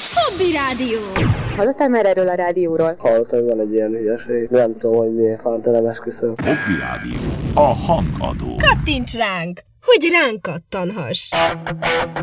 Hobby Rádió. Hallottál már erről a rádióról? Hallottam, hogy van egy ilyen hülyeség. Nem tudom, hogy miért fánta, nem esküszöm. Hobby Rádió. A hangadó. Kattints ránk, hogy ránk kattanhass.